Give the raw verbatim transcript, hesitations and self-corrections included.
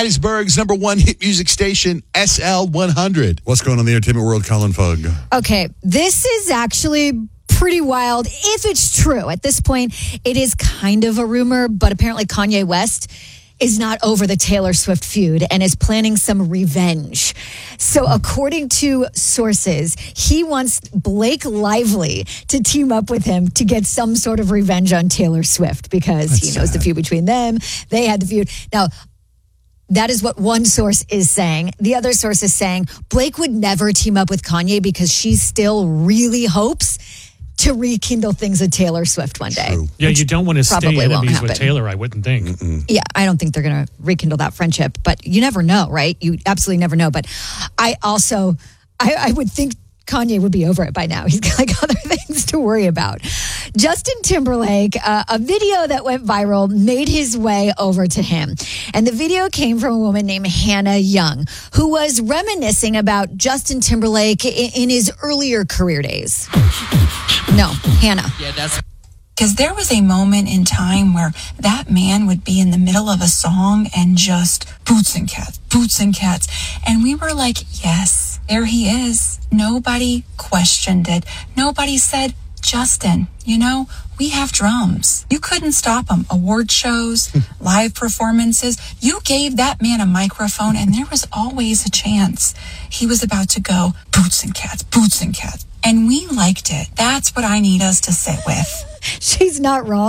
Hattiesburg's number one hit music station, S L one hundred. What's going on in the entertainment world, Colin Fugg? Okay, this is actually pretty wild if it's true. At this point, it is kind of a rumor, but apparently Kanye West is not over the Taylor Swift feud and is planning some revenge. So according to sources, he wants Blake Lively to team up with him to get some sort of revenge on Taylor Swift because That's he knows sad. the feud between them. They had the feud. Now, that is what one source is saying. The other source is saying Blake would never team up with Kanye because she still really hopes to rekindle things with Taylor Swift one day. True. Yeah, you don't want to stay enemies with happen. Taylor, I wouldn't think. Mm-mm. Yeah, I don't think they're going to rekindle that friendship, but you never know, right? You absolutely never know. But I also, I, I would think Kanye would be over it by now. He's got like other things to worry about. Justin Timberlake, uh, a video that went viral made his way over to him. And the video came from a woman named Hannah Young, who was reminiscing about Justin Timberlake in, in his earlier career days. No, Hannah. Yeah, that's because there was a moment in time where that man would be in the middle of a song and just boots and cats, boots and cats. And we were like, yes, there he is. Nobody questioned it. Nobody said, Justin, you know, we have drums. You couldn't stop him. Award shows, live performances. You gave that man a microphone and there was always a chance he was about to go boots and cats, boots and cats. And we liked it. That's what I need us to sit with. She's not wrong.